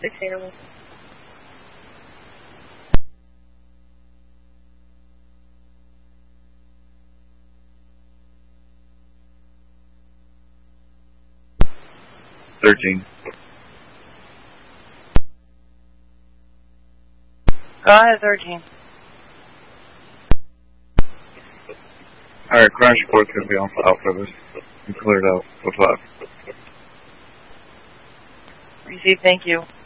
6 13. Go ahead, 13. Alright, crash report could be on out for this. We cleared out the 5. Receive, thank you.